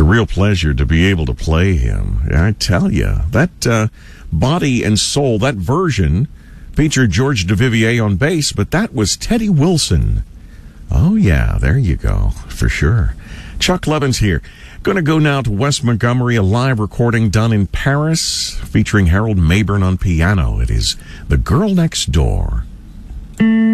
a real pleasure to be able to play him. I tell you, that Body and Soul, that version featured George Duvivier on bass, but that was Teddy Wilson. Oh, yeah, there you go, for sure. Chuck Levins here. Going to go now to Wes Montgomery, a live recording done in Paris featuring Harold Mabern on piano. It is The Girl Next Door.